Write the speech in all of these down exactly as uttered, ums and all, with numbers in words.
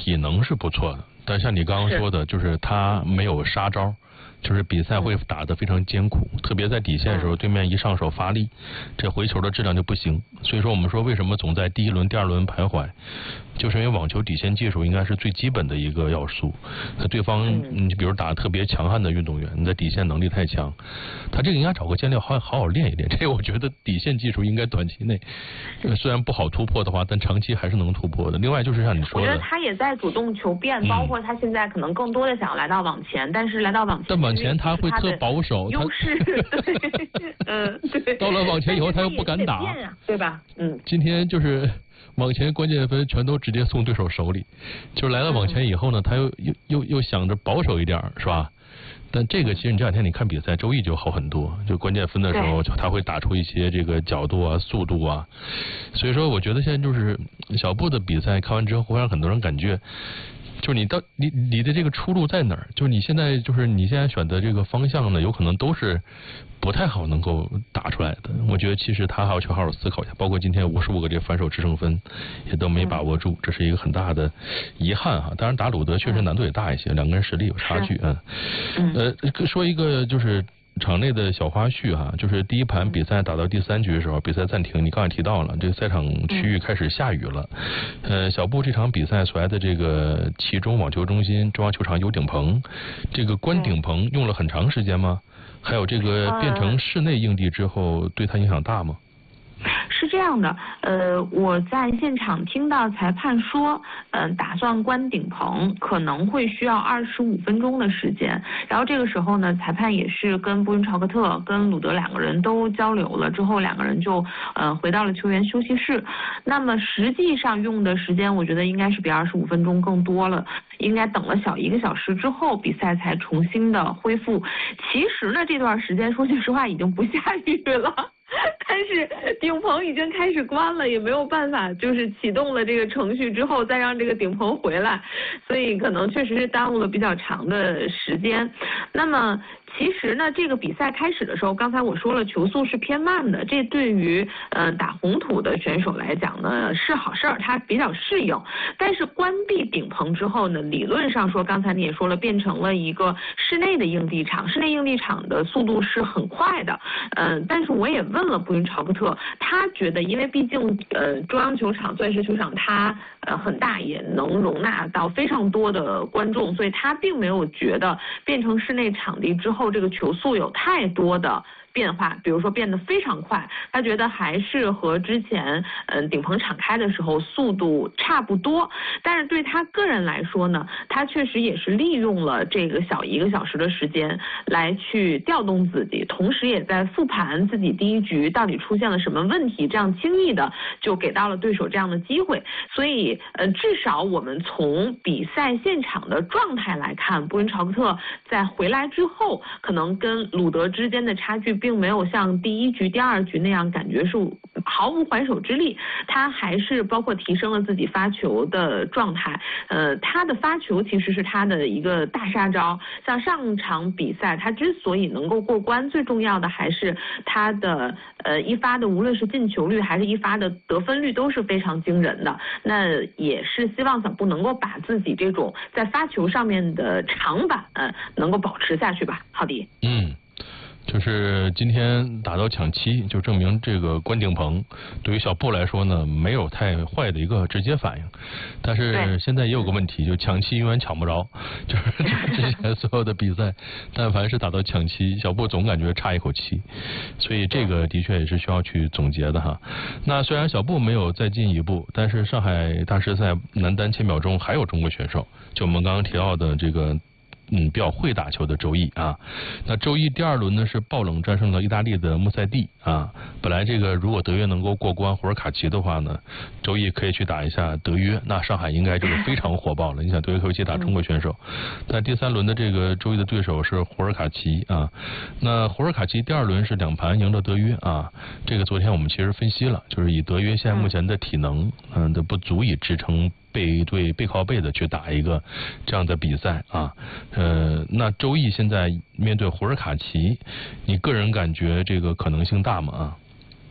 体能是不错的，但像你刚刚说的，就是他没有杀招。就是比赛会打得非常艰苦，嗯、特别在底线的时候，对面一上手发力，这回球的质量就不行。所以说我们说为什么总在第一轮、第二轮徘徊，就是因为网球底线技术应该是最基本的一个要素。那对方，你、嗯、比如打得特别强悍的运动员，你的底线能力太强，他这个应该找个教练好好好练一练。这个我觉得底线技术应该短期内虽然不好突破的话，但长期还是能突破的。另外就是像你说的， 我觉得他也在主动求变，嗯、包括他现在可能更多的想要来到网前，但是来到网前。 但网前他会特保守， 优势对，嗯对。 到了网前以后他又不敢打， 啊、对吧？嗯。 今天就是网前关键分全都直接送对手手里，就是来了网前以后呢，他又又又又想着保守一点，是吧？但这个其实你这两天你看比赛，周易就好很多，就关键分的时候，他会打出一些这个角度啊、速度啊，所以说我觉得现在就是小布的比赛看完之后，会让很多人感觉。就是你到你你的这个出路在哪儿？就是你现在就是你现在选的这个方向呢，有可能都是不太好能够打出来的。我觉得其实他还要去好好思考一下，包括今天五十五个这反手制胜分也都没把握住，这是一个很大的遗憾哈。当然打鲁德确实难度也大一些，两个人实力有差距啊。呃，说一个就是。场内的小花絮哈，就是第一盘比赛打到第三局的时候，比赛暂停。你刚才提到了，这个赛场区域开始下雨了。呃，小布这场比赛所在的这个其中网球中心中央球场有顶棚，这个关顶棚用了很长时间吗？还有这个变成室内硬地之后，对它影响大吗？ 是这样的，呃，我在现场听到裁判说，嗯、呃，打算关顶棚可能会需要二十五分钟的时间。然后这个时候呢，裁判也是跟布云朝克特、跟鲁德两个人都交流了之后，两个人就呃回到了球员休息室。那么实际上用的时间，我觉得应该是比二十五分钟更多了，应该等了小一个小时之后，比赛才重新的恢复。其实呢，这段时间说句实话已经不下雨了。但是顶棚已经开始关了，也没有办法，就是启动了这个程序之后再让这个顶棚回来，所以可能确实是耽误了比较长的时间。那么其实呢，这个比赛开始的时候，刚才我说了球速是偏慢的，这对于呃打红土的选手来讲呢是好事儿，它比较适应。但是关闭顶棚之后呢，理论上说，刚才你也说了，变成了一个室内的硬地场，室内硬地场的速度是很快的，嗯、呃，但是我也问了布云朝克特，他觉得因为毕竟呃中央球场、钻石球场它呃很大，也能容纳到非常多的观众，所以他并没有觉得变成室内场地之后这个球速有太多的变化，比如说变得非常快，他觉得还是和之前嗯顶棚敞开的时候速度差不多。但是对他个人来说呢，他确实也是利用了这个小一个小时的时间来去调动自己，同时也在复盘自己第一局到底出现了什么问题，这样轻易的就给到了对手这样的机会。所以呃至少我们从比赛现场的状态来看，布云朝克特在回来之后可能跟鲁德之间的差距并没有像第一局、第二局那样感觉是毫无还手之力，他还是包括提升了自己发球的状态。呃，他的发球其实是他的一个大杀招。像上场比赛，他之所以能够过关，最重要的还是他的呃一发的，无论是进球率还是一发的得分率都是非常惊人的。那也是希望小布能够把自己这种在发球上面的长板呃能够保持下去吧。好的。 嗯。就是今天打到抢七，就证明这个关顶棚对于小布来说呢，没有太坏的一个直接反应。但是现在也有个问题，就抢七永远抢不着，就是之前所有的比赛，但凡是打到抢七，小布总感觉差一口气，所以这个的确也是需要去总结的哈。那虽然小布没有再进一步，但是上海大师赛男单千秒钟还有中国选手，就我们刚刚提到的这个。嗯，比较会打球的周易啊，那周易第二轮呢是爆冷战胜了意大利的穆塞蒂啊。本来这个如果德约能够过关胡尔卡奇的话呢，周易可以去打一下德约，那上海应该就是非常火爆了。你想德约可以去打中国选手，但第三轮的这个周易的对手是胡尔卡奇啊。那胡尔卡奇第二轮是两盘赢了德约啊，这个昨天我们其实分析了，就是以德约现在目前的体能，嗯，都不足以支撑。背对背靠背的去打一个这样的比赛啊，呃，那周易现在面对胡尔卡奇，你个人感觉这个可能性大吗？啊？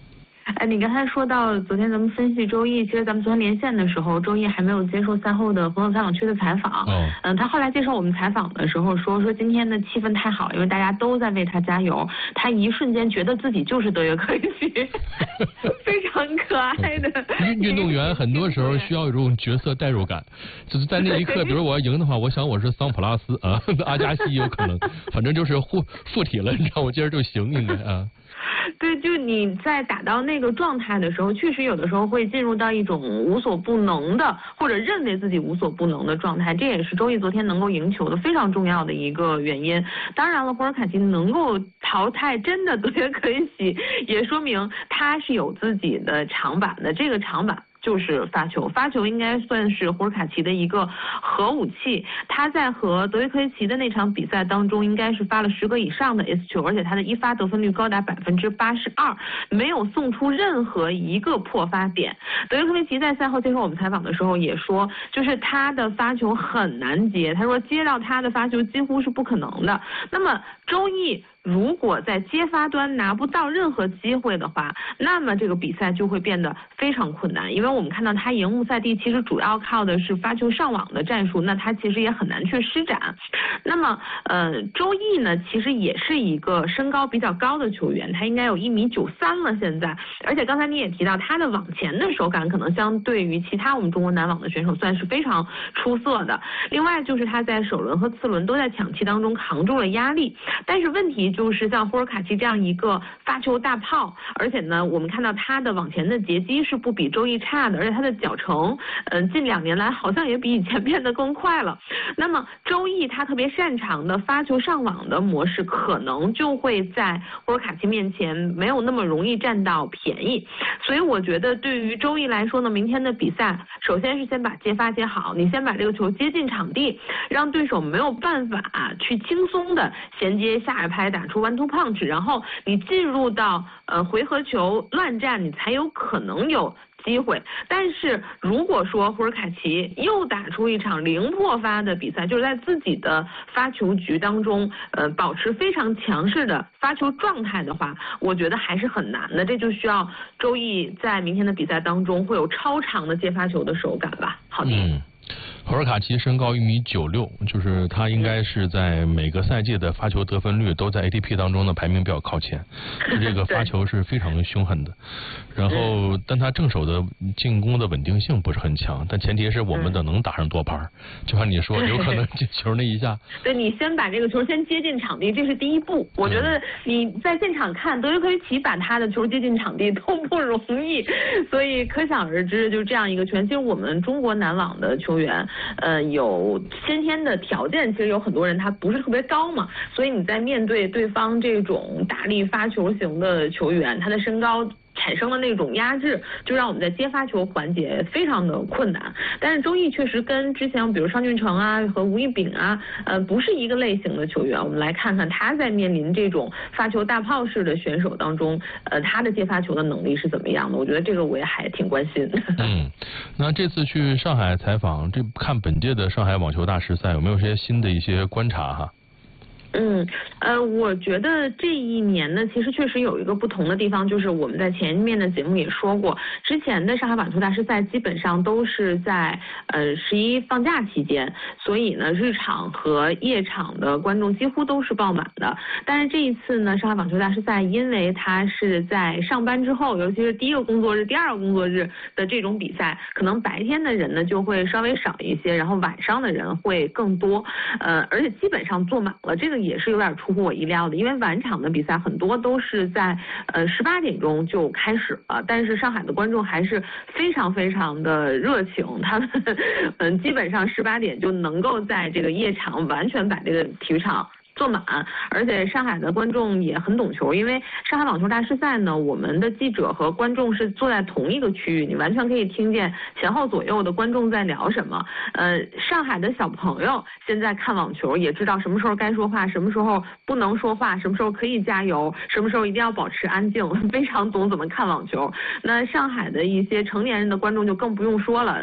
哎，你刚才说到昨天咱们分析周易，其实咱们昨天连线的时候，周易还没有接受赛后的朋友采访区的采访。 哦。 嗯，他后来接受我们采访的时候说，说今天的气氛太好，因为大家都在为他加油，他一瞬间觉得自己就是德约科维奇，非常可爱的。 运动员很多时候需要有这种角色代入感，就是在那一刻，比如我要赢的话，我想我是桑普拉斯啊，阿加西有可能，反正就是附附体了，你知道，我今儿就行应该啊。 对，就你在打到那个状态的时候，确实有的时候会进入到一种无所不能的，或者认为自己无所不能的状态，这也是周易昨天能够赢球的非常重要的一个原因。当然了，胡尔卡奇能够淘汰真的德约科维奇，也说明他是有自己的长板的，这个长板就是发球，发球应该算是胡尔卡奇的一个核武器。他在和德约科维奇的那场比赛当中，应该是发了十个以上的 S 球，而且他的一发得分率高达百分之八十二，没有送出任何一个破发点。德约科维奇在赛后接受我们采访的时候也说，就是他的发球很难接，他说接到他的发球几乎是不可能的。那么周易如果在接发端拿不到任何机会的话，那么这个比赛就会变得非常困难，因为我们看到他赢穆赛蒂其实主要靠的是发球上网的战术，那他其实也很难去施展。那么呃，周易呢其实也是一个身高比较高的球员，他应该有一米九三了现在，而且刚才你也提到他的网前的手感可能相对于其他我们中国男网的选手算是非常出色的。另外就是他在首轮和次轮都在抢七当中扛住了压力，但是问题就是像霍尔卡奇这样一个发球大炮，而且呢我们看到他的网前的截击是不比周易差的，而且他的脚程嗯、呃、近两年来好像也比以前变得更快了。那么周易他特别擅长的发球上网的模式，可能就会在霍尔卡奇面前没有那么容易占到便宜。所以我觉得对于周易来说呢，明天的比赛首先是先把接发接好，你先把这个球接进场地，让对手没有办法去轻松的衔接下一拍打出 one two punch， 然后你进入到呃回合球乱战，你才有可能有机会。但是如果说胡尔卡奇又打出一场零破发的比赛，就是在自己的发球局当中呃保持非常强势的发球状态的话，我觉得还是很难的。这就需要周易在明天的比赛当中会有超长的接发球的手感吧。好的。 嗯，霍尔卡奇身高一米九六，就是他应该是在每个赛季的发球得分率都在 A T P 当中的排名比较靠前，这个发球是非常凶狠的。然后，但他正手的进攻的稳定性不是很强，但前提是我们的能打上多拍，就像你说，有可能这球那一下。 对，你先把这个球先接进场地，这是第一步。我觉得你在现场看德约科维奇把他的球接进场地都不容易，所以可想而知，就这样一个球员，其实我们中国男网的球员，呃，有先天的条件，其实有很多人他不是特别高嘛，所以你在面对对方这种大力发球型的球员，他的身高产生了那种压制，就让我们在接发球环节非常的困难。但是周易确实跟之前比如商俊成啊和吴亦丙啊，呃，不是一个类型的球员。我们来看看他在面临这种发球大炮式的选手当中，呃，他的接发球的能力是怎么样的？我觉得这个我也还挺关心。 嗯，那这次去上海采访，这看本届的上海网球大师赛有没有些新的一些观察哈？ 嗯，呃，我觉得这一年呢，其实确实有一个不同的地方，就是我们在前面的节目也说过，之前的上海网球大师赛基本上都是在呃十一放假期间，所以呢，日场和夜场的观众几乎都是爆满的。但是这一次呢，上海网球大师赛因为它是在上班之后，尤其是第一个工作日、第二个工作日的这种比赛，可能白天的人呢就会稍微少一些，然后晚上的人会更多，呃，而且基本上坐满了，这个也是有点出乎我意料的，因为晚场的比赛很多都是在呃十八点钟就开始了，但是上海的观众还是非常非常的热情，他们嗯基本上十八点就能够在这个夜场完全把这个体育场坐满，而且上海的观众也很懂球，因为上海网球大师赛呢，我们的记者和观众是坐在同一个区域，你完全可以听见前后左右的观众在聊什么。呃，上海的小朋友现在看网球也知道什么时候该说话，什么时候不能说话，什么时候可以加油，什么时候一定要保持安静，非常懂怎么看网球。那上海的一些成年人的观众就更不用说了，呃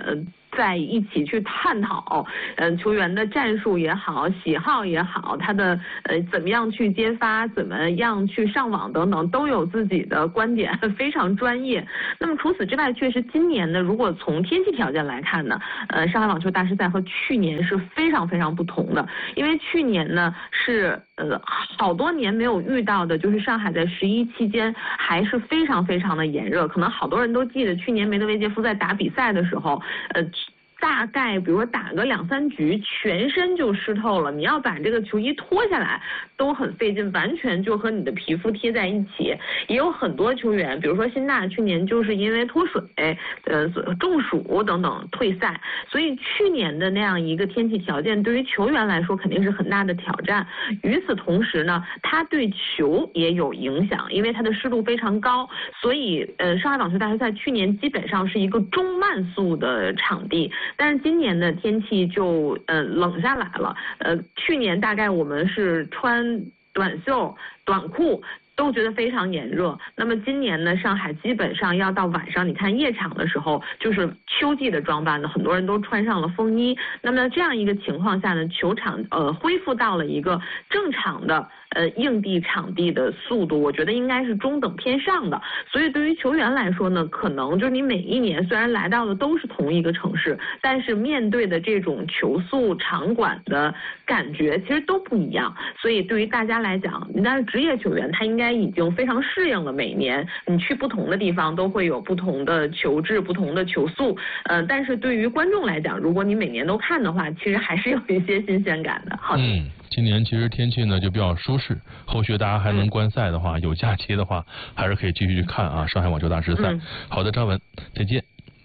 在一起去探讨，嗯、呃，球员的战术也好，喜好也好，他的呃怎么样去接发，怎么样去上网等等，都有自己的观点，非常专业。那么除此之外，确实今年呢，如果从天气条件来看呢，呃，上海网球大师赛和去年是非常非常不同的，因为去年呢是呃好多年没有遇到的，就是上海在十一期间还是非常非常的炎热，可能好多人都记得去年梅德韦杰夫在打比赛的时候，呃。大概比如说打个两三局，全身就湿透了，你要把这个球衣脱下来都很费劲，完全就和你的皮肤贴在一起。也有很多球员，比如说辛纳去年就是因为脱水、呃中暑等等退赛，所以去年的那样一个天气条件对于球员来说肯定是很大的挑战。与此同时呢，它对球也有影响，因为它的湿度非常高，所以呃上海网球大师赛去年基本上是一个中慢速的场地。但是今年的天气就呃冷下来了，呃，去年大概我们是穿短袖、短裤都觉得非常炎热。那么今年呢，上海基本上要到晚上，你看夜场的时候，就是秋季的装扮呢，很多人都穿上了风衣。那么这样一个情况下呢，球场呃恢复到了一个正常的呃硬地场地的速度，我觉得应该是中等偏上的。所以对于球员来说呢，可能就是你每一年虽然来到的都是同一个城市，但是面对的这种球速场馆的感觉其实都不一样。所以对于大家来讲，但是职业球员他应该已经非常适应了，每年你去不同的地方都会有不同的球质、不同的球速。呃，但是对于观众来讲，如果你每年都看的话，其实还是有一些新鲜感的。好的。 嗯，今年其实天气呢就比较舒适，后续大家还能观赛的话，嗯、有假期的话，还是可以继续去看啊上海网球大师赛。嗯、好的，张文，再见。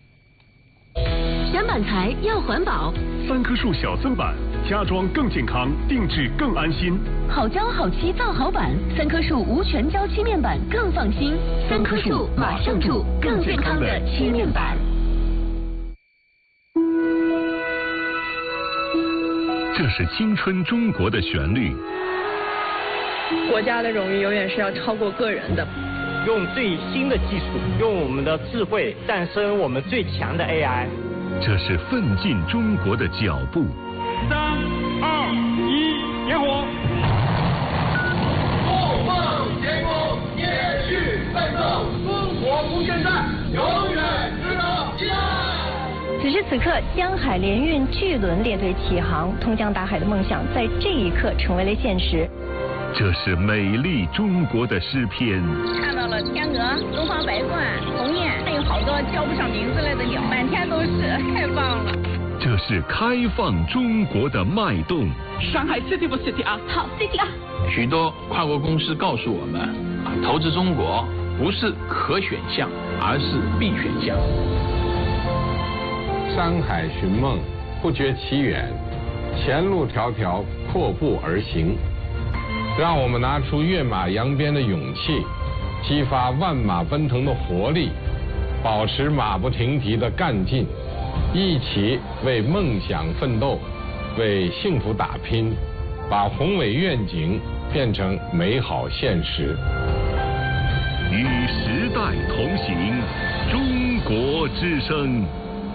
选板材要环保， 三棵树小增板，家装更健康，定制更安心。 好胶好漆造好板，三棵树无全胶漆面板更放心。三棵树马上住，更健康的漆面板。 这是青春中国的旋律。 国家的荣誉永远是要超过个人的。 用最新的技术，用我们的智慧诞生我们最强的 A I。 这是奋进中国的脚步。 三二一，点火！ 不忘前功，延续奋斗，中国不现在，永远值得期待。 此时此刻，江海联运巨轮列队起航，通江达海的梦想在这一刻成为了现实。 这是美丽中国的诗篇。 看到了天鹅、东方白鹳、鸿雁，还有好多叫不上名字来的鸟，满天都是，太棒了。 这是开放中国的脉动。 上海 City 不 City 啊？ 好 City 啊！ 许多跨国公司告诉我们，啊，投资中国不是可选项，而是必选项。 山海寻梦，不觉其远，前路迢迢，阔步而行。让我们拿出跃马扬鞭的勇气，激发万马奔腾的活力，保持马不停蹄的干劲，一起为梦想奋斗，为幸福打拼，把宏伟愿景变成美好现实。 与时代同行，中国之声。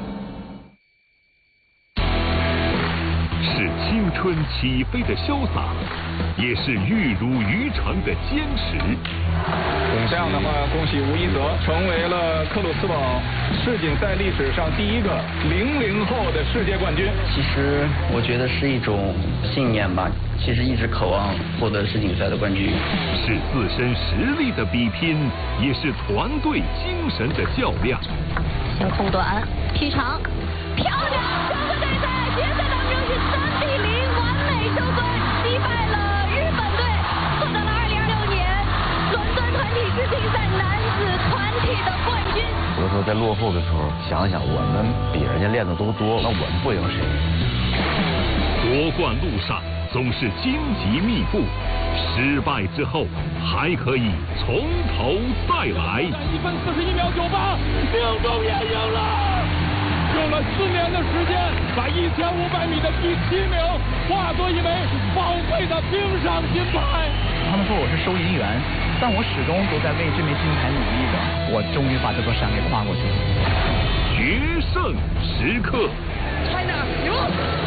是青春起飞的潇洒，也是玉汝于成的坚持。 这样的话，恭喜吴一泽成为了克鲁斯堡世锦赛历史上第一个零零后的世界冠军。 其实我觉得是一种信念吧，其实一直渴望获得世锦赛的冠军。 是自身实力的比拼，也是团队精神的较量。 先空短，劈长，漂亮！中国队在决赛当中是三比零完美收官，击败了日本队，获得了二零二六年伦敦团体世锦赛男子团体的冠军。 有的时候在落后的时候，想一想我们比人家练的都多，那我们不赢谁？ 夺冠路上总是荆棘密布，失败之后还可以从头再来。 一分四十一秒九八，命中也赢了。用了四年的时间，把一千五百米的第七名化作一枚宝贵的冰上金牌。 他们说我是收银员，但我始终都在为这枚金牌努力着。我终于把这座山给跨过去了。 决决胜时刻。 China 赢。